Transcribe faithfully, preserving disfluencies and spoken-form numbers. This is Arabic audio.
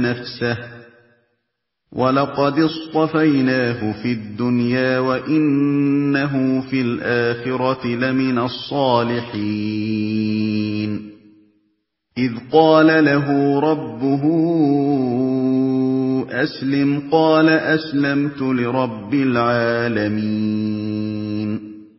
نَفْسَهُ وَلَقَدِ اصْطَفَيْنَاهُ فِي الدُّنْيَا وَإِنَّهُ فِي الْآخِرَةِ لَمِنَ الصَّالِحِينَ إِذْ قَالَ لَهُ رَبُّهُ أَسْلِمْ قَالَ أَسْلَمْتُ لِرَبِّ الْعَالَمِينَ